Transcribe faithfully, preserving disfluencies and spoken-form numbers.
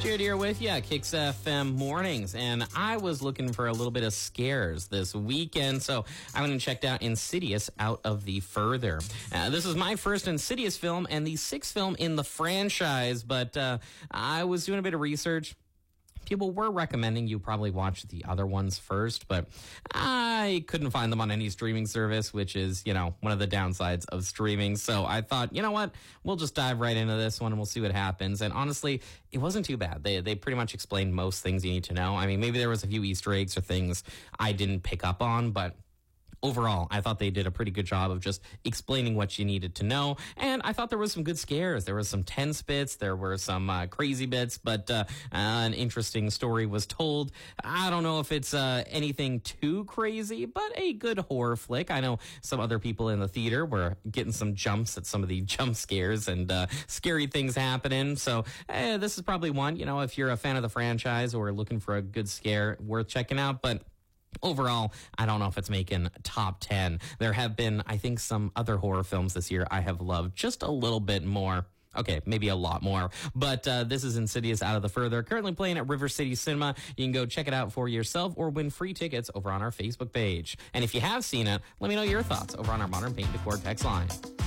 Jared here with you, Kicks F M Mornings, and I was looking for a little bit of scares this weekend, so I went and checked out Insidious Out of the Further. Uh, this is my first Insidious film and the sixth film in the franchise, but uh, I was doing a bit of research. People were recommending you probably watch the other ones first, but I couldn't find them on any streaming service, which is, you know, one of the downsides of streaming. So I thought, you know what, we'll just dive right into this one and we'll see what happens. And honestly, it wasn't too bad. They they pretty much explained most things you need to know. I mean, maybe there was a few Easter eggs or things I didn't pick up on, but overall, I thought they did a pretty good job of just explaining what you needed to know. And I thought there was some good scares. There was some tense bits. There were some uh, crazy bits, but uh, an interesting story was told. I don't know if it's uh, anything too crazy, but a good horror flick. I know some other people in the theater were getting some jumps at some of the jump scares and uh, scary things happening. So eh, this is probably one, you know, if you're a fan of the franchise or looking for a good scare, worth checking out. But overall, I don't know if it's making top ten. There have been, I think, some other horror films this year I have loved just a little bit more. Okay, maybe a lot more. But uh, this is Insidious Out of the Further, currently playing at River City Cinema. You can go check it out for yourself or win free tickets over on our Facebook page. And if you have seen it, let me know your thoughts over on our Modern Paint Decor text line.